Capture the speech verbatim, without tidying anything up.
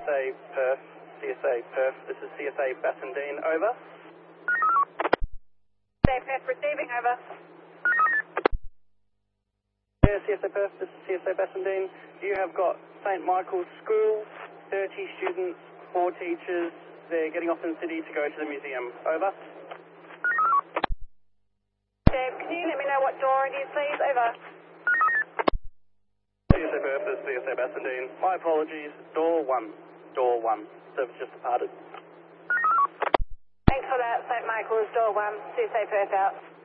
A Perth, C S A Perth, this is C S A Bassendean, over. C S A Perth receiving, over. Yeah, C S A Perth, this is C S A Bassendean. You have got Saint Michael's School, thirty students, four teachers. They're getting off in the city to go to the museum, over. Dave, can you let me know what door it is, please? Over. C S A Perth, this is C S A Bassendean. My apologies, door one. Door one. Service just departed. Thanks for that, Saint Michael's, door one. C S A Perth out.